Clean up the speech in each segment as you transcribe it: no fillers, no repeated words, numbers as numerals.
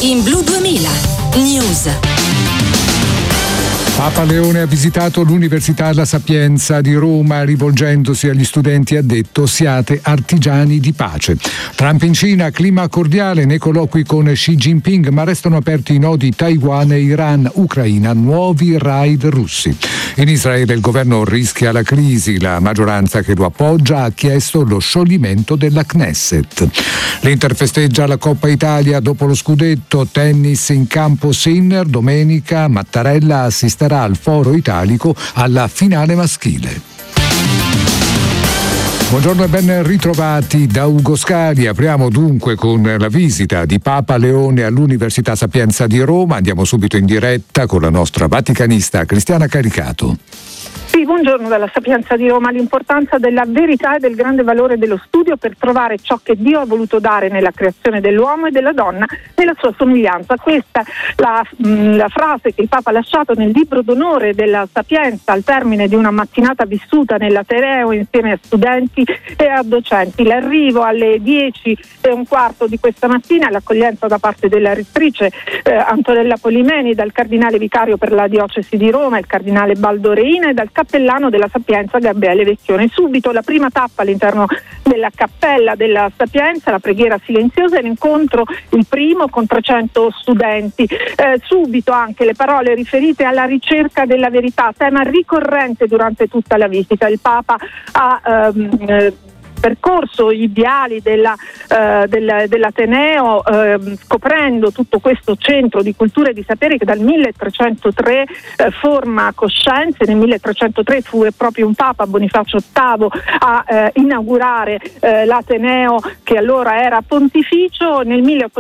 In Blu 2000 News. Papa Leone ha visitato l'Università La Sapienza di Roma, rivolgendosi agli studenti ha detto: siate artigiani di pace. Trump in Cina, clima cordiale nei colloqui con Xi Jinping, ma restano aperti i nodi Taiwan e Iran, Ucraina, nuovi raid russi. In Israele il governo rischia la crisi, la maggioranza che lo appoggia ha chiesto lo scioglimento della Knesset. L'Inter festeggia la Coppa Italia dopo lo scudetto, tennis in campo Sinner, domenica Mattarella assisterà al Foro Italico alla finale maschile. Buongiorno e ben ritrovati da Ugo Scali. Apriamo dunque con la visita di Papa Leone all'Università Sapienza di Roma. Andiamo subito in diretta con la nostra vaticanista Cristiana Caricato. Sì, buongiorno dalla Sapienza di Roma. L'importanza della verità e del grande valore dello studio per trovare ciò che Dio ha voluto dare nella creazione dell'uomo e della donna nella sua somiglianza. Questa è la frase che il Papa ha lasciato nel libro d'onore della Sapienza al termine di una mattinata vissuta nell'Ateneo insieme a studenti e a docenti. L'arrivo alle 10:15 di questa mattina, l'accoglienza da parte della rettrice Antonella Polimeni, dal cardinale vicario per la diocesi di Roma, il cardinale Baldo Reina, e dal cappellano della Sapienza Gabriele Vecchione. Subito la prima tappa all'interno della cappella della Sapienza, la preghiera silenziosa e l'incontro, il primo con 300 studenti. Subito anche le parole riferite alla ricerca della verità, tema ricorrente durante tutta la visita. Il Papa ha percorso i viali dell'Ateneo, scoprendo tutto questo centro di cultura e di sapere che dal 1303 forma coscienze. Nel 1303 fu proprio un Papa, Bonifacio VIII, a inaugurare l'Ateneo, che allora era pontificio. Nel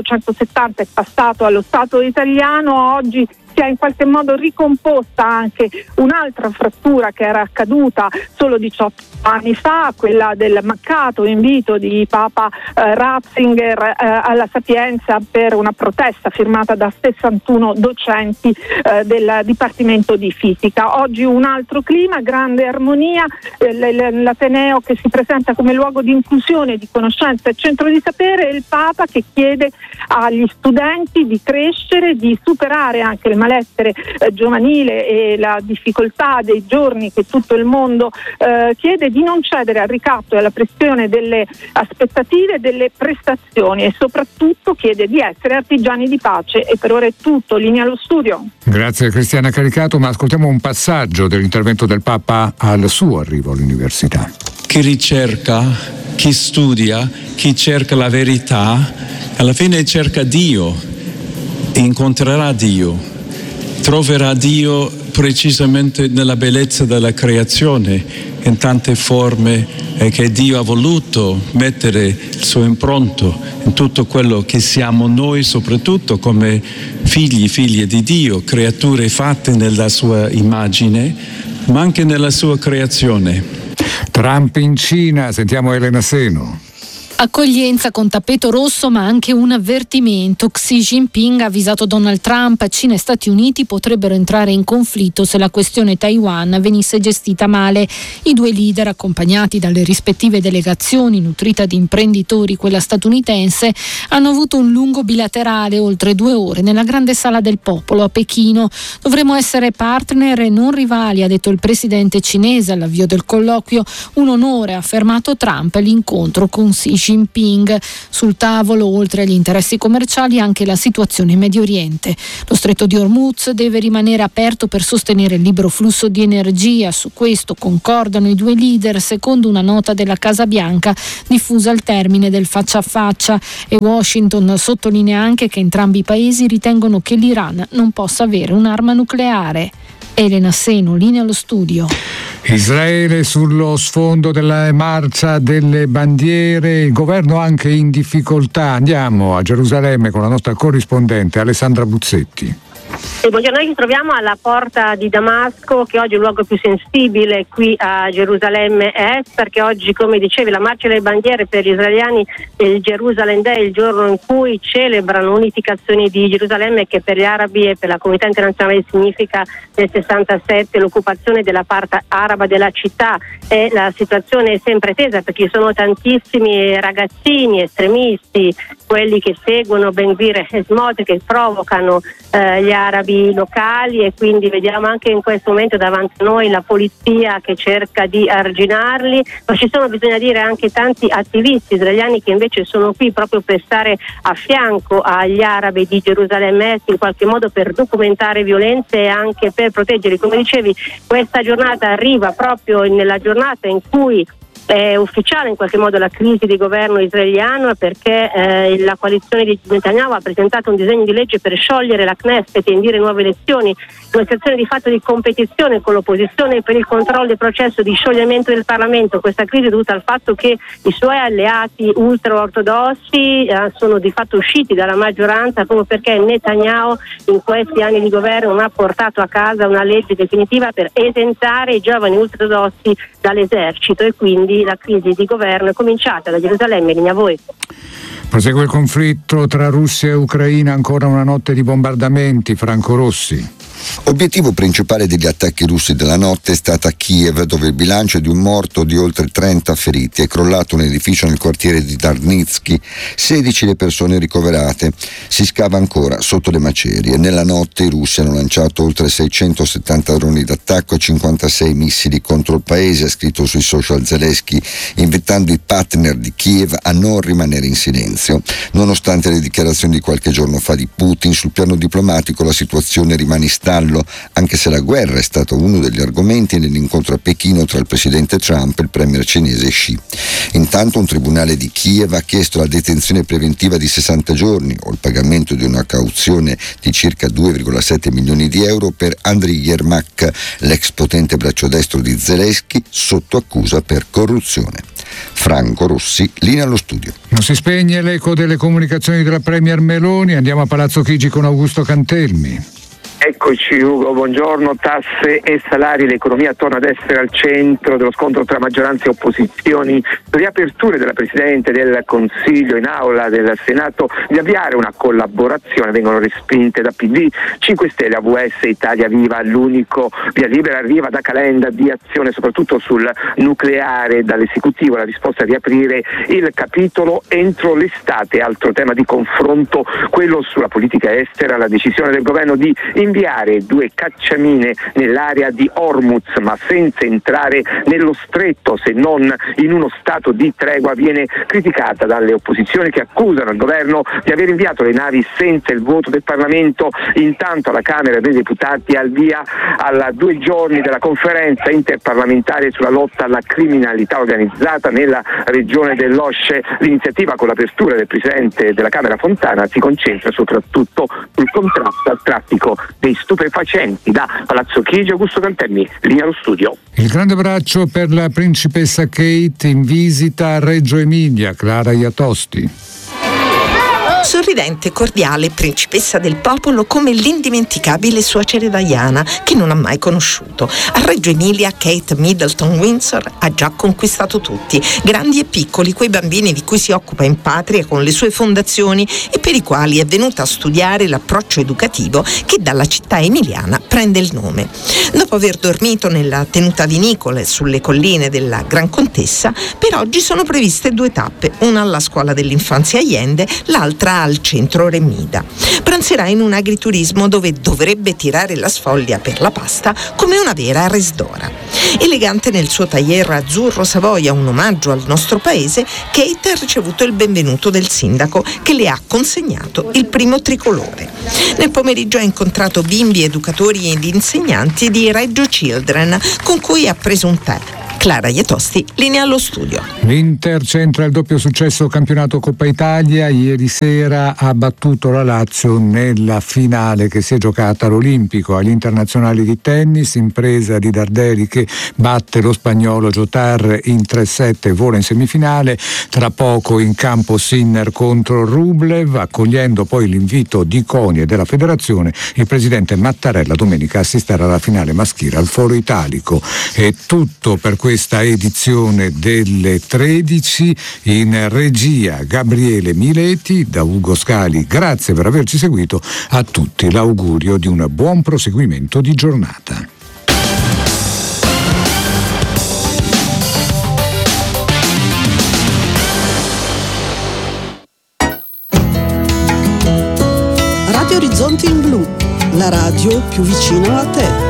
1870 è passato allo Stato italiano. Oggi si è in qualche modo ricomposta anche un'altra frattura che era accaduta solo 18 anni fa, quella del mancato invito di Papa Ratzinger alla Sapienza per una protesta firmata da 61 docenti del Dipartimento di Fisica. Oggi un altro clima, grande armonia, l'Ateneo che si presenta come luogo di inclusione, di conoscenza e centro di sapere, e il Papa che chiede agli studenti di crescere, di superare anche il malessere giovanile e la difficoltà dei giorni che tutto il mondo chiede, di non cedere al ricatto e alla pressione delle aspettative e delle prestazioni, e soprattutto chiede di essere artigiani di pace. E per ora è tutto, linea allo studio. Grazie Cristiana Caricato, ma ascoltiamo un passaggio dell'intervento del Papa al suo arrivo all'università. Chi ricerca, chi studia, chi cerca la verità, alla fine cerca Dio, incontrerà Dio, troverà Dio precisamente nella bellezza della creazione, in tante forme che Dio ha voluto mettere il suo impronto in tutto quello che siamo noi, soprattutto come figlie di Dio, creature fatte nella sua immagine, ma anche nella sua creazione. Trump in Cina, sentiamo Elena Seno. Accoglienza con tappeto rosso, ma anche un avvertimento. Xi Jinping ha avvisato Donald Trump: Cina e Stati Uniti potrebbero entrare in conflitto se la questione Taiwan venisse gestita male. I due leader, accompagnati dalle rispettive delegazioni, nutrita di imprenditori, quella statunitense, hanno avuto un lungo bilaterale oltre 2 ore nella grande sala del popolo a Pechino. Dovremmo essere partner e non rivali, ha detto il presidente cinese all'avvio del colloquio. Un onore, ha affermato Trump, l'incontro con Xi Jinping. Sul tavolo, oltre agli interessi commerciali, anche la situazione in Medio Oriente. Lo stretto di Hormuz deve rimanere aperto per sostenere il libero flusso di energia. Su questo concordano i due leader, secondo una nota della Casa Bianca diffusa al termine del faccia a faccia, e Washington sottolinea anche che entrambi i paesi ritengono che l'Iran non possa avere un'arma nucleare. Elena Seno, linea allo studio. Israele sullo sfondo della marcia delle bandiere, il governo anche in difficoltà. Andiamo a Gerusalemme con la nostra corrispondente Alessandra Buzzetti. Buongiorno, noi ci troviamo alla porta di Damasco, che oggi è il luogo più sensibile qui a Gerusalemme Est, perché oggi, come dicevi, la marcia delle bandiere per gli israeliani il Jerusalem Day, il giorno in cui celebrano l'unificazione di Gerusalemme, che per gli arabi e per la comunità internazionale significa nel 67 l'occupazione della parte araba della città. E la situazione è sempre tesa, perché ci sono tantissimi ragazzini estremisti, quelli che seguono Ben Gvir e Smotrich, che provocano gli arabi locali, e quindi vediamo anche in questo momento davanti a noi la polizia che cerca di arginarli, ma ci sono, bisogna dire, anche tanti attivisti israeliani che invece sono qui proprio per stare a fianco agli arabi di Gerusalemme Est, in qualche modo per documentare violenze e anche per proteggerli. Come dicevi, questa giornata arriva proprio nella giornata in cui è ufficiale in qualche modo la crisi di governo israeliano, perché la coalizione di Netanyahu ha presentato un disegno di legge per sciogliere la Knesset e indire nuove elezioni, una situazione di fatto di competizione con l'opposizione per il controllo del processo di scioglimento del Parlamento. Questa crisi è dovuta al fatto che i suoi alleati ultra-ortodossi sono di fatto usciti dalla maggioranza, proprio perché Netanyahu in questi anni di governo non ha portato a casa una legge definitiva per esentare i giovani ultra-ortodossi dall'esercito, e quindi la crisi di governo è cominciata da Gerusalemme. Linea a voi. Prosegue il conflitto tra Russia e Ucraina, ancora una notte di bombardamenti. Franco Rossi. Obiettivo principale degli attacchi russi della notte è stata Kiev, dove il bilancio è di un morto di oltre 30 feriti. È crollato un edificio nel quartiere di Darnitsky, 16 le persone ricoverate. Si scava ancora sotto le macerie. Nella notte i russi hanno lanciato oltre 670 droni d'attacco e 56 missili contro il paese, ha scritto sui social Zelensky, invitando i partner di Kiev a non rimanere in silenzio. Nonostante le dichiarazioni di qualche giorno fa di Putin, sul piano diplomatico la situazione rimane in stallo, anche se la guerra è stato uno degli argomenti nell'incontro a Pechino tra il presidente Trump e il premier cinese Xi. Intanto un tribunale di Kiev ha chiesto la detenzione preventiva di 60 giorni o il pagamento di una cauzione di circa 2,7 milioni di euro per Andriy Yermak, l'ex potente braccio destro di Zelensky, sotto accusa per corruzione. Franco Rossi, linea allo studio. Non si spegne l'eco delle comunicazioni della premier Meloni. Andiamo a Palazzo Chigi con Augusto Cantelmi. Eccoci Ugo, buongiorno. Tasse e salari, l'economia torna ad essere al centro dello scontro tra maggioranza e opposizioni. Le aperture della Presidente del Consiglio in aula del Senato di avviare una collaborazione vengono respinte da PD, 5 Stelle, AVS, Italia Viva. L'unico via libera arriva da Calenda di azione soprattutto sul nucleare. Dall'esecutivo la risposta di aprire il capitolo entro l'estate. Altro tema di confronto, quello sulla politica estera, la decisione del governo di inviare 2 cacciamine nell'area di Hormuz, ma senza entrare nello stretto, se non in uno stato di tregua, viene criticata dalle opposizioni, che accusano il governo di aver inviato le navi senza il voto del Parlamento. Intanto alla Camera dei Deputati al via a 2 giorni della conferenza interparlamentare sulla lotta alla criminalità organizzata nella regione dell'Osce. L'iniziativa, con l'apertura del presidente della Camera Fontana, si concentra soprattutto sul contrasto al traffico dei stupefacenti. Da Palazzo Chigi, Augusto Cantelmi, linea allo studio. Il grande braccio per la principessa Kate in visita a Reggio Emilia. Clara Iatosti. Sorridente, cordiale, principessa del popolo come l'indimenticabile suocera Diana, che non ha mai conosciuto. A Reggio Emilia Kate Middleton Windsor ha già conquistato tutti, grandi e piccoli, quei bambini di cui si occupa in patria con le sue fondazioni e per i quali è venuta a studiare l'approccio educativo che dalla città emiliana prende il nome. Dopo aver dormito nella tenuta vinicole sulle colline della Gran Contessa, per oggi sono previste 2 tappe, una alla scuola dell'infanzia Allende, l'altra al centro Remida. Pranzerà in un agriturismo dove dovrebbe tirare la sfoglia per la pasta come una vera resdora. Elegante nel suo tailleur azzurro Savoia, un omaggio al nostro paese, Kate ha ricevuto il benvenuto del sindaco, che le ha consegnato il primo tricolore. Nel pomeriggio ha incontrato bimbi, educatori ed insegnanti di Reggio Children, con cui ha preso un tè. Clara Ietosti, linea allo studio. L'Inter centra il doppio successo campionato Coppa Italia. Ieri sera ha battuto la Lazio nella finale che si è giocata all'Olimpico. Agli internazionali di tennis, impresa di Darderi che batte lo spagnolo Jotar in 3-7 e vola in semifinale. Tra poco in campo Sinner contro Rublev, accogliendo poi l'invito di CONI e della federazione. Il presidente Mattarella domenica assisterà alla finale maschile al Foro Italico. È tutto per questa edizione delle 13. In regia Gabriele Mileti, da Ugo Scali grazie per averci seguito. A tutti l'augurio di un buon proseguimento di giornata. Radio Orizzonti in Blu, la radio più vicino a te.